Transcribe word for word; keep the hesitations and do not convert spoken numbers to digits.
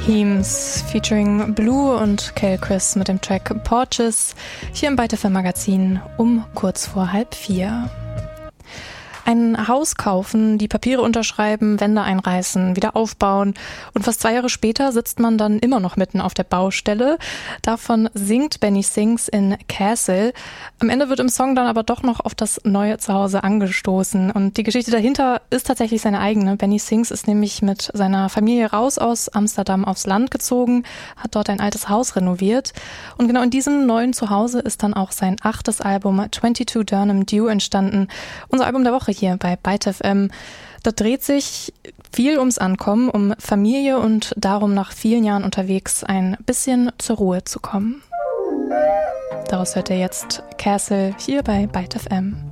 Heems featuring Blue und Kel Chris mit dem Track Porches hier im Byte F M Magazin um kurz vor halb vier. Ein Haus kaufen, die Papiere unterschreiben, Wände einreißen, wieder aufbauen und fast zwei Jahre später sitzt man dann immer noch mitten auf der Baustelle. Davon singt Benny Sings in Castle. Am Ende wird im Song dann aber doch noch auf das neue Zuhause angestoßen und die Geschichte dahinter ist tatsächlich seine eigene. Benny Sings ist nämlich mit seiner Familie raus aus Amsterdam aufs Land gezogen, hat dort ein altes Haus renoviert und genau in diesem neuen Zuhause ist dann auch sein achtes Album zweiundzwanzig Durham Dew entstanden. Unser Album der Woche hier bei Byte F M. Da dreht sich viel ums Ankommen, um Familie und darum, nach vielen Jahren unterwegs ein bisschen zur Ruhe zu kommen. Daraus hört ihr jetzt Castle hier bei Byte F M.